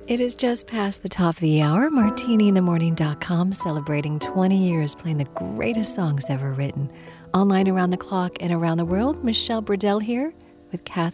It is just past the top of the hour. MartiniInTheMorning.com celebrating 20 years playing the greatest songs ever written. Online around the clock and around the world, Michelle Burdell here with Catherine